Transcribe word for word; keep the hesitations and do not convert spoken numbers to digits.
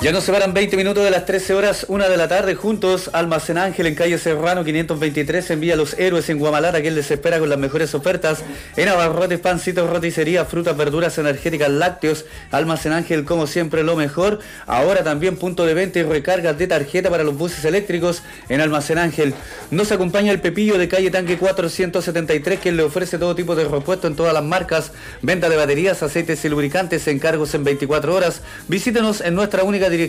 Ya nos separan veinte minutos de las trece horas, una de la tarde, juntos. Almacén Ángel en calle Serrano quinientos veintitrés, envía Los Héroes en Guamalata, que él les espera con las mejores ofertas en abarrotes, pancitos, roticería, frutas, verduras, energéticas, lácteos. Almacén Ángel, como siempre, lo mejor. Ahora también punto de venta y recargas de tarjeta para los buses eléctricos en Almacén Ángel. Nos acompaña el Pepillo de calle Tanque cuatrocientos setenta y tres, quien le ofrece todo tipo de repuesto en todas las marcas, venta de baterías, aceites y lubricantes, encargos en veinticuatro horas. Visítenos en nuestra única